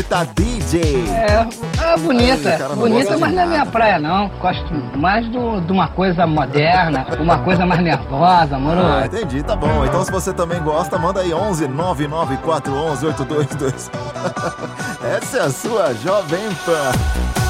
Tá DJ. Bonita. Cara, não Bonita, gosta de mas não é minha nada. praia, não. Gosto mais de uma coisa moderna, uma coisa mais nervosa, mano. Entendi, tá bom. Então se você também gosta, manda aí 11 99411 822. Essa é a sua Jovem Pan.